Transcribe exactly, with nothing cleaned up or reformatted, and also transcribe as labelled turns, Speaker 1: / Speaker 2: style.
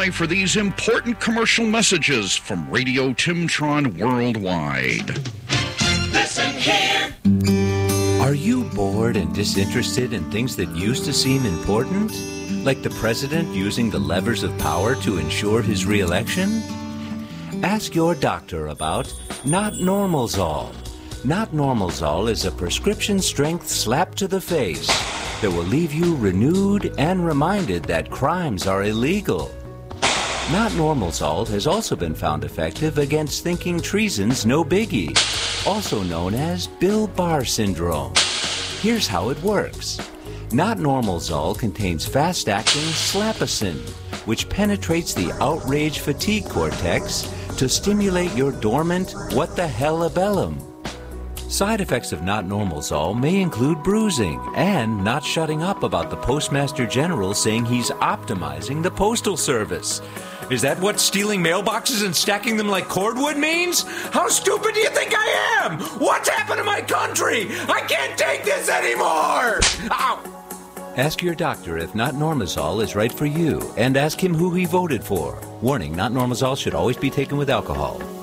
Speaker 1: by for these important commercial messages from Radio Timtron Worldwide.
Speaker 2: Listen here.
Speaker 3: Are you bored and disinterested in things that used to seem important? Like the president using the levers of power to ensure his re-election? Ask your doctor about Not Normalzol. Not Normalzol is a prescription-strength slap to the face that will leave you renewed and reminded that crimes are illegal. Not Normalzol has also been found effective against thinking treason's no biggie, also known as Bill Barr syndrome. Here's how it works. Not Normalzol contains fast-acting slapacin, which penetrates the outrage fatigue cortex to stimulate your dormant what-the-hell-a-bellum. Side effects of Not Normalzol may include bruising and not shutting up about the Postmaster General saying he's optimizing the Postal Service. Is that what stealing mailboxes and stacking them like cordwood means? How stupid do you think I am? What's happened to my country? I can't take this anymore! Ow! Ask your doctor if Not Normazole is right for you, and ask him who he voted for. Warning, Not Normazole should always be taken with alcohol.